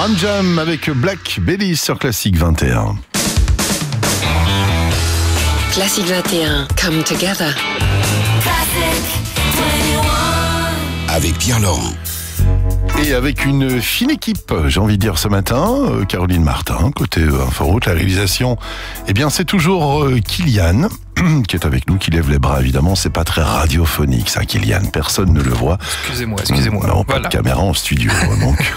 Ram Jam avec Black Belly sur Classic 21. Classic 21, come together. Avec Pierre Laurent. Et avec une fine équipe, j'ai envie de dire ce matin, Caroline Martin, côté Inforoute, la réalisation, eh bien c'est toujours Kylian qui est avec nous, qui lève les bras évidemment, c'est pas très radiophonique ça Kylian, personne ne le voit. Excusez-moi. Non, pas de caméra en studio, donc.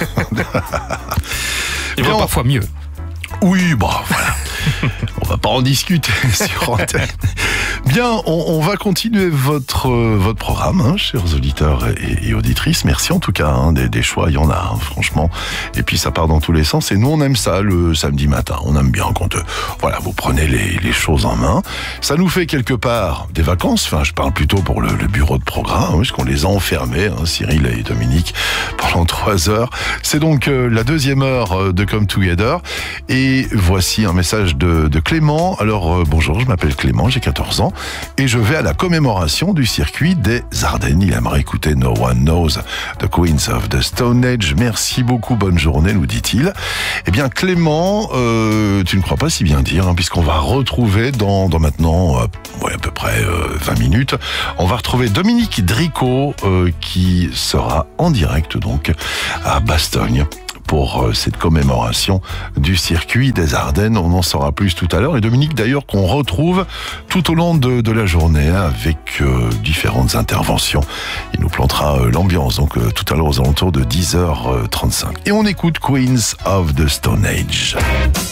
Il va parfois mieux. Oui, bah voilà. On va pas en discuter sur antenne. Bien, on va continuer votre programme, hein, chers auditeurs et auditrices. Merci en tout cas, hein, des choix, il y en a, hein, franchement. Et puis ça part dans tous les sens. Et nous, on aime ça le samedi matin. On aime bien quand voilà, vous prenez les choses en main. Ça nous fait quelque part des vacances. Enfin, je parle plutôt pour le bureau de programme, hein, puisqu'on les a enfermés, hein, Cyril et Dominique, pendant 3 heures. C'est donc la deuxième heure de Come Together. Et voici un message de Clément. Alors, bonjour, je m'appelle Clément, j'ai 14 ans. Et je vais à la commémoration du circuit des Ardennes. Il aimerait écouter No One Knows, The Queens of the Stone Age. Merci beaucoup, bonne journée, nous dit-il. Eh bien, Clément, tu ne crois pas si bien dire, hein, puisqu'on va retrouver dans maintenant à peu près 20 minutes, on va retrouver Dominique Dricot qui sera en direct donc à Bastogne pour cette commémoration du circuit des Ardennes. On en saura plus tout à l'heure. Et Dominique, d'ailleurs, qu'on retrouve tout au long de la journée avec différentes interventions. Il nous plantera l'ambiance, donc tout à l'heure aux alentours de 10h35. Et on écoute Queens of the Stone Age.